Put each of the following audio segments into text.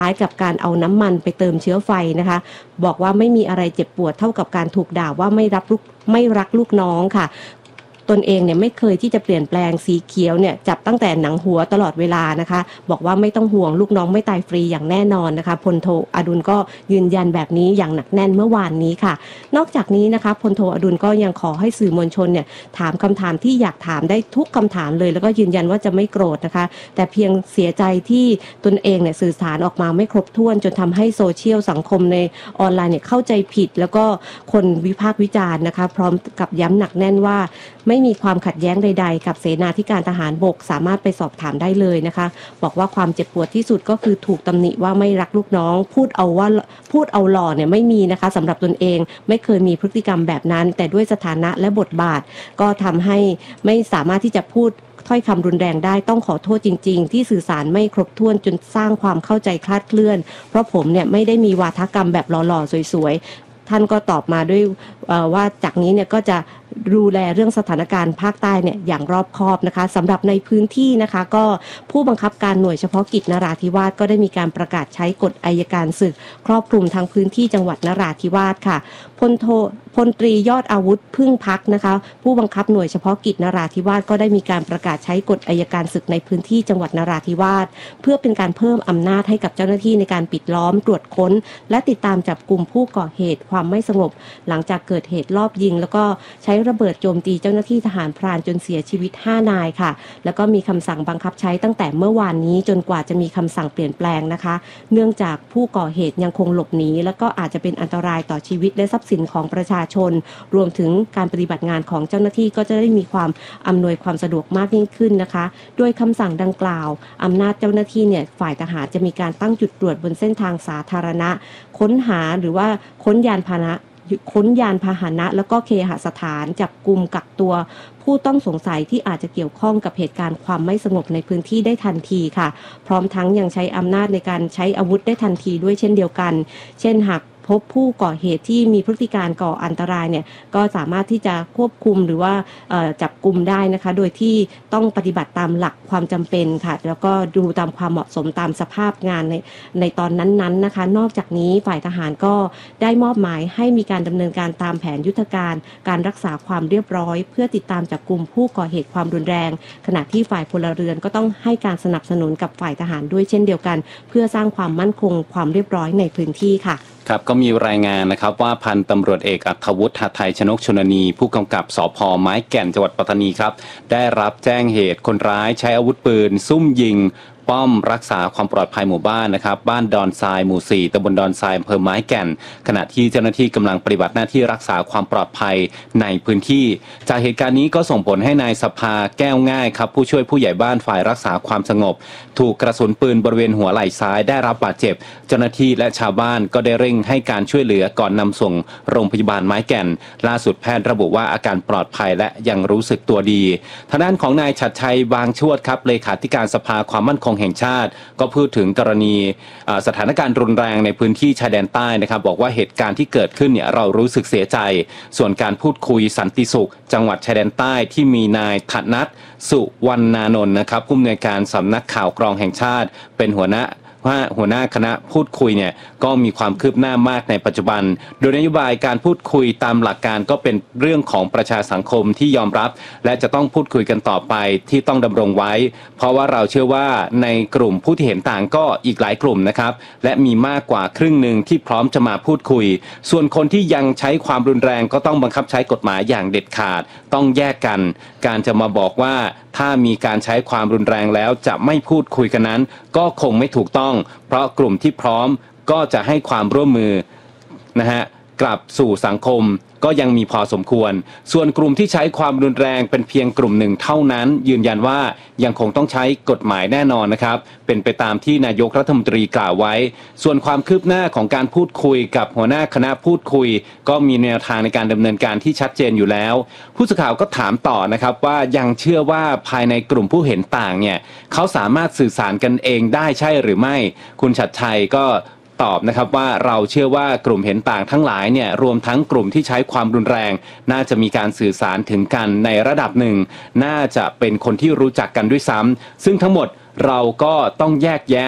คล้ายกับการเอาน้ำมันไปเติมเชื้อไฟนะคะบอกว่าไม่มีอะไรเจ็บปวดเท่ากับการถูกด่าว่าไม่รักลูกน้องค่ะตนเองเนี่ยไม่เคยที่จะเปลี่ยนแปลงสีเขียวเนี่ยจับตั้งแต่หนังหัวตลอดเวลานะคะบอกว่าไม่ต้องห่วงลูกน้องไม่ตายฟรีอย่างแน่นอนนะคะพลโทอดุลก็ยืนยันแบบนี้อย่างหนักแน่นเมื่อวานนี้ค่ะนอกจากนี้นะคะพลโทอดุลก็ยังขอให้สื่อมวลชนเนี่ยถามคำถามที่อยากถามได้ทุกคำถามเลยแล้วก็ยืนยันว่าจะไม่โกรธนะคะแต่เพียงเสียใจที่ตนเองเนี่ยสื่อสารออกมาไม่ครบถ้วนจนทำให้โซเชียลสังคมในออนไลน์เนี่ยเข้าใจผิดแล้วก็คนวิพากษ์วิจารณ์นะคะพร้อมกับย้ำหนักแน่นว่าไม่มีความขัดแย้งใดๆกับเสนาธิการทหารบกสามารถไปสอบถามได้เลยนะคะบอกว่าความเจ็บปวดที่สุดก็คือถูกตำหนิว่าไม่รักลูกน้องพูดเอาหล่อเนี่ยไม่มีนะคะสำหรับตนเองไม่เคยมีพฤติกรรมแบบนั้นแต่ด้วยสถานะและบทบาทก็ทำให้ไม่สามารถที่จะพูดถ้อยคำรุนแรงได้ต้องขอโทษจริงๆที่สื่อสารไม่ครบถ้วนจนสร้างความเข้าใจคลาดเคลื่อนเพราะผมเนี่ยไม่ได้มีวาทกรรมแบบหล่อๆสวยๆท่านก็ตอบมาด้วยว่าจากนี้เนี่ยก็จะดูแลเรื่องสถานการณ์ภาคใต้เนี่ยอย่างรอบคอบนะคะสำหรับในพื้นที่นะคะก็ผู้บังคับการหน่วยเฉพาะกิจนราธิวาสก็ได้มีการประกาศใช้กฎอัยการศึกครอบคลุมทั้งพื้นที่จังหวัดนราธิวาสค่ะพลตรียอดอาวุธพึ่งพักนะคะผู้บังคับหน่วยเฉพาะกิจนราธิวาสก็ได้มีการประกาศใช้กฎอัยการศึกในพื้นที่จังหวัดนราธิวาสเพื่อเป็นการเพิ่มอำนาจให้กับเจ้าหน้าที่ในการปิดล้อมตรวจค้นและติดตามจับกลุ่มผู้ก่อเหตุความไม่สงบหลังจากเกิดเหตุลอบยิงแล้วก็ใช้ระเบิดโจมตีเจ้าหน้าที่ทหารพรานจนเสียชีวิต5 นายค่ะแล้วก็มีคำสั่งบังคับใช้ตั้งแต่เมื่อวานนี้จนกว่าจะมีคำสั่งเปลี่ยนแปลงนะคะเนื่องจากผู้ก่อเหตุยังคงหลบหนีแล้วก็อาจจะเป็นอันตรายต่อชีวิตและทรัพย์สินของประชาชนรวมถึงการปฏิบัติงานของเจ้าหน้าที่ก็จะได้มีความอำนวยความสะดวกมากยิ่งขึ้นนะคะด้วยคำสั่งดังกล่าวอำนาจเจ้าหน้าที่เนี่ยฝ่ายทหารจะมีการตั้งจุดตรวจบนเส้นทางสาธารณะค้นหาหรือว่าค้นยานพาหนะแล้วก็เคหสถานจับกุมกักตัวผู้ต้องสงสัยที่อาจจะเกี่ยวข้องกับเหตุการณ์ความไม่สงบในพื้นที่ได้ทันทีค่ะพร้อมทั้งยังใช้อำนาจในการใช้อาวุธได้ทันทีด้วยเช่นเดียวกันเช่นหากพบผู้ก่อเหตุที่มีพฤติการก่ออันตรายเนี่ยก็สามารถที่จะควบคุมหรือว่าจับกุมได้นะคะโดยที่ต้องปฏิบัติตามหลักความจำเป็นค่ะแล้วก็ดูตามความเหมาะสมตามสภาพงานในตอนนั้นๆนะคะนอกจากนี้ฝ่ายทหารก็ได้มอบหมายให้มีการดำเนินการตามแผนยุทธการรักษาความเรียบร้อยเพื่อติดตามจับกุมผู้ก่อเหตุความรุนแรงขณะที่ฝ่ายพลเรือนก็ต้องให้การสนับสนุนกับฝ่ายทหารด้วยเช่นเดียวกันเพื่อสร้างความมั่นคงความเรียบร้อยในพื้นที่ค่ะครับก็มีรายงานนะครับว่าพันตำรวจเอกอัครวุฒิหทัยชนกชนนีผู้กำกับสภ.ไม้แก่นจังหวัดปัตตานีครับได้รับแจ้งเหตุคนร้ายใช้อาวุธปืนซุ่มยิงป้อมรักษาความปลอดภัยหมู่บ้านนะครับบ้านดอนทรายหมู่4ตำบลดอนทรายอำเภอไม้แก่นขณะที่เจ้าหน้าที่กำลังปฏิบัติหน้าที่รักษาความปลอดภัยในพื้นที่จากเหตุการณ์นี้ก็ส่งผลให้นายสภาแก้วง่ายครับผู้ช่วยผู้ใหญ่บ้านฝ่ายรักษาความสงบถูกกระสุนปืนบริเวณหัวไหล่ซ้ายได้รับบาดเจ็บเจ้าหน้าที่และชาวบ้านก็ได้เร่งให้การช่วยเหลือก่อนนำส่งโรงพยาบาลไม้แก่นล่าสุดแพทย์ระบุว่าอาการปลอดภัยและยังรู้สึกตัวดีทางด้านของนายฉัตรชัยบางชวดครับเลขาธิการสภาความมั่นคงแห่งชาติก็พูดถึงกรณีสถานการณ์รุนแรงในพื้นที่ชายแดนใต้นะครับบอกว่าเหตุการณ์ที่เกิดขึ้นเนี่ยเรารู้สึกเสียใจส่วนการพูดคุยสันติสุขจังหวัดชายแดนใต้ที่มีนายธนัทสุวรรณานนท์นะครับผู้อำนวยการสำนักข่าวกรองแห่งชาติเป็นหัวหน้าคณะพูดคุยเนี่ยก็มีความคืบหน้ามากในปัจจุบันโดยนโยบายการพูดคุยตามหลักการก็เป็นเรื่องของประชาสังคมที่ยอมรับและจะต้องพูดคุยกันต่อไปที่ต้องดำรงไว้เพราะว่าเราเชื่อว่าในกลุ่มผู้ที่เห็นต่างก็อีกหลายกลุ่มนะครับและมีมากกว่าครึ่งหนึ่งที่พร้อมจะมาพูดคุยส่วนคนที่ยังใช้ความรุนแรงก็ต้องบังคับใช้กฎหมายอย่างเด็ดขาดต้องแยกกันการจะมาบอกว่าถ้ามีการใช้ความรุนแรงแล้วจะไม่พูดคุยกันนั้นก็คงไม่ถูกต้องเพราะกลุ่มที่พร้อมก็จะให้ความร่วมมือนะฮะกลับสู่สังคมก็ยังมีพอสมควรส่วนกลุ่มที่ใช้ความรุนแรงเป็นเพียงกลุ่มหนึ่งเท่านั้นยืนยันว่ายังคงต้องใช้กฎหมายแน่นอนนะครับเป็นไปตามที่นายกรัฐมนตรีกล่าวไว้ส่วนความคืบหน้าของการพูดคุยกับหัวหน้าคณะพูดคุยก็มีแนวทางในการดำเนินการที่ชัดเจนอยู่แล้วผู้สื่อข่าวก็ถามต่อนะครับว่ายังเชื่อว่าภายในกลุ่มผู้เห็นต่างเนี่ยเขาสามารถสื่อสารกันเองได้ใช่หรือไม่คุณฉัตรชัยก็ตอบนะครับว่าเราเชื่อว่ากลุ่มเห็นต่างทั้งหลายเนี่ยรวมทั้งกลุ่มที่ใช้ความรุนแรงน่าจะมีการสื่อสารถึงกันในระดับหนึ่งน่าจะเป็นคนที่รู้จักกันด้วยซ้ำซึ่งทั้งหมดเราก็ต้องแยกแยะ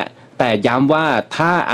แต่ย้ำว่าถ้า